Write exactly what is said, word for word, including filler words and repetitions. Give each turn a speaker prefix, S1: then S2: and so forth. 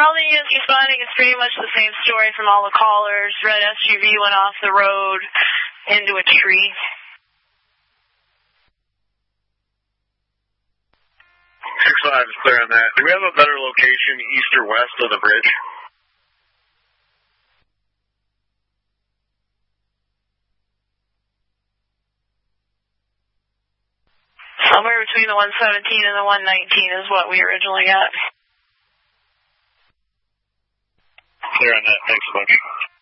S1: all the units responding is pretty much the same story from all the callers. Red S U V went off the road into a tree.
S2: six five is clear on that. Do we have a better location east or west of the bridge?
S1: Somewhere between the one seventeen and the one nineteen is what we originally got.
S2: Clear on that. Thanks so much.